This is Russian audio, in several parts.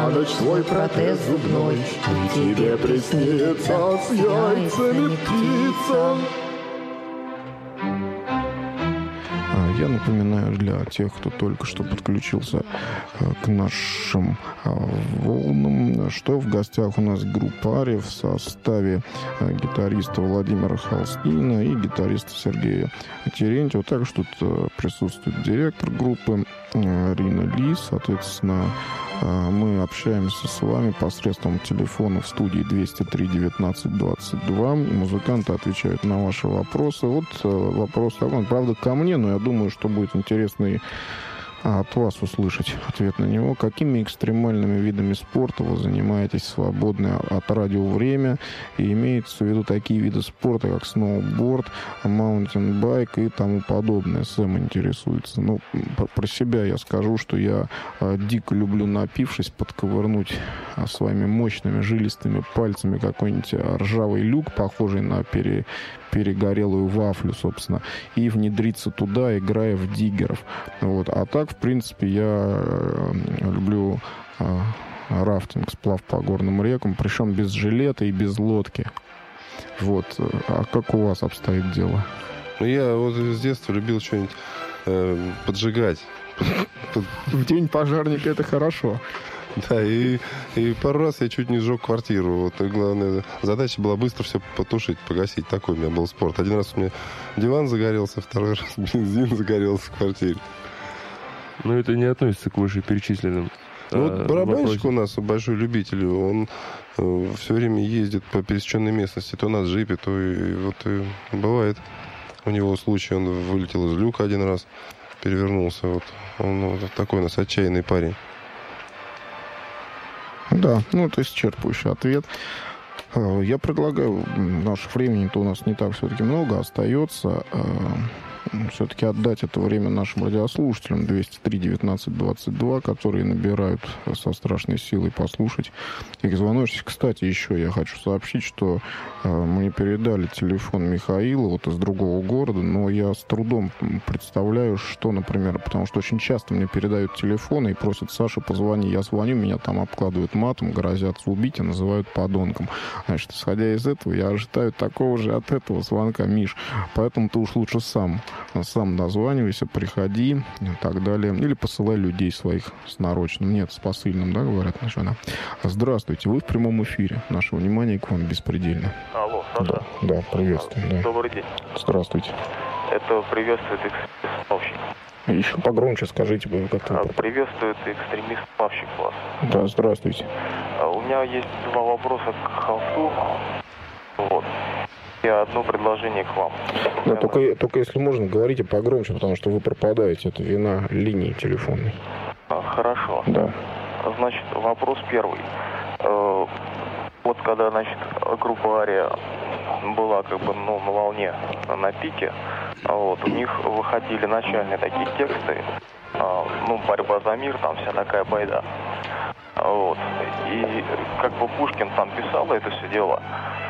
на ночь свой протез зубной, и тебе приснится с яйцами птица. Я напоминаю для тех, кто только что подключился к нашим волнам, что в гостях у нас группа «Ария» в составе гитариста Владимира Холстина и гитариста Сергея Терентьева. Также тут присутствует директор группы Рина Ли. Соответственно, мы общаемся с вами посредством телефона в студии 203 19 22. И музыканты отвечают на ваши вопросы. Вот вопрос, правда, ко мне, но я думаю, что будет интересно и от вас услышать ответ на него. Какими экстремальными видами спорта вы занимаетесь в свободное от радио время? И имеется в виду такие виды спорта, как сноуборд, маунтинбайк и тому подобное. Сэм интересуется. Ну, про себя я скажу, что я дико люблю, напившись, подковырнуть своими мощными жилистыми пальцами какой-нибудь ржавый люк, похожий на перегорелую вафлю, собственно, и внедриться туда, играя в диггеров. Вот. А так, в принципе, я люблю рафтинг, сплав по горным рекам, причем без жилета и без лодки. Вот. А как у вас обстоит дело? Ну, я вот с детства любил что-нибудь поджигать. В день пожарника это хорошо. Да, и пару раз я чуть не сжег квартиру. Вот, и главная задача была быстро все потушить, погасить. Такой у меня был спорт. Один раз у меня диван загорелся, второй раз бензин загорелся в квартире. Но это не относится к вышеперечисленным. Ну, вот барабанщик у нас большой любитель. Он все время ездит по пересеченной местности. То на джипе, то и бывает. У него случай, он вылетел из люка один раз, перевернулся. Вот. Он вот такой у нас отчаянный парень. Да, ну это исчерпывающий ответ. Я предлагаю, нашего времени-то у нас не так все-таки много остается, все-таки отдать это время нашим радиослушателям 203 19 22, которые набирают со страшной силой послушать их звоночек. Кстати, еще я хочу сообщить, что мне передали телефон Михаила вот из другого города, но я с трудом представляю, что, например, потому что очень часто мне передают телефоны и просят: Саша, позвони. Я звоню, меня там обкладывают матом, грозятся убить и называют подонком. Значит, исходя из этого, я ожидаю такого же от этого звонка, Миш. Поэтому ты уж лучше сам дозванивайся, приходи и так далее. Или посылай людей своих с нарочным. Нет, с посыльным, да, говорят? Здравствуйте, вы в прямом эфире. Наше внимание к вам беспредельно. Алло, Саша. Да, приветствую. Да. Добрый день. Здравствуйте. Это приветствует экстремист-спавщик. Еще погромче скажите, как-то. Приветствует экстремист-спавщик вас. Да, здравствуйте. У меня есть два вопроса к Холсту. Вот. И одно предложение к вам. Да, только если можно, говорите погромче, потому что вы пропадаете. Это вина линии телефонной. Хорошо. Да. Значит, вопрос первый. Вот когда, значит, группа «Ария» была как бы, на волне, на пике, вот, у них выходили начальные такие тексты, борьба за мир, там вся такая байда. Вот. И как бы Пушкин там писал это все дело.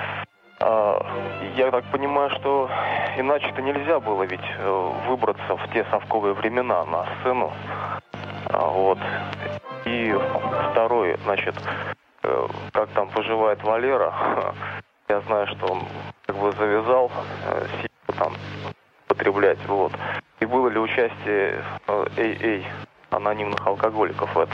Я так понимаю, что иначе-то нельзя было ведь выбраться в те совковые времена на сцену. Вот. И второе, значит, как там поживает Валера. Я знаю, что он как бы завязал там потреблять. Вот. И было ли участие анонимных алкоголиков в этом?